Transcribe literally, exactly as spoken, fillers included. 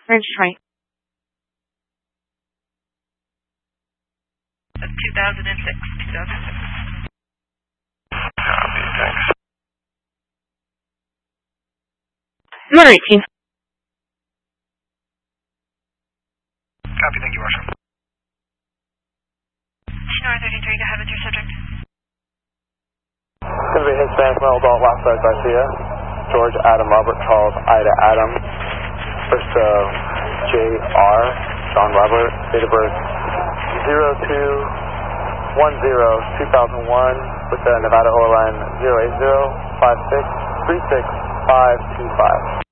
Range twenty. two thousand six. two thousand six. Copy, thanks. one eighteen. Copy, thank you, Marshal. Sonora thirty-three, go ahead with your subject. It's going to be Hispanic male adult, last side Garcia. George Adam Robert Charles Ida Adam. First uh, J R John Robert. Date of birth zero two one zero two thousand one with the Nevada O L N zero eight zero five six three six five two five.